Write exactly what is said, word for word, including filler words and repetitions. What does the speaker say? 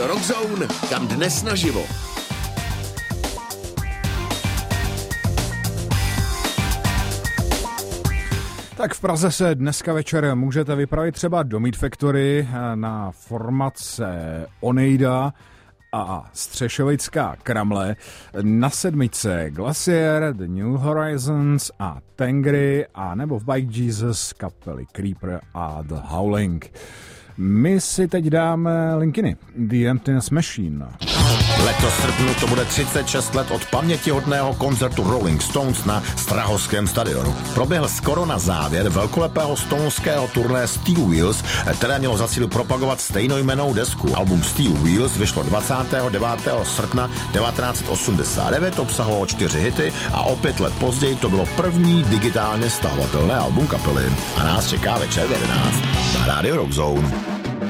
Rádio Rockzone, kam dnes naživo. Tak v Praze se dneska večer můžete vypravit třeba do Meat Factory na formace Oneida a Střešovická Kramle, na sedmičce Glacier, The New Horizons a Tengry, a nebo v Bike Jesus kapely Creeper a The Howling. My si teď dáme linkiny. The Emptiness Machine. Letos srpnu to bude třicet šest let od pamětihodného koncertu Rolling Stones na Strahovském stadionu. Proběhl skoro na závěr velkolepého stoneského turné Steel Wheels, které mělo za cíl propagovat stejnojmennou desku. Album Steel Wheels vyšlo dvacátého devátého srpna devatenáct osmdesát devět, obsahovalo čtyři hity a o pět let později to bylo první digitálně stahovatelné album kapely. A nás čeká večer v jedenáct na Radio Rockzone.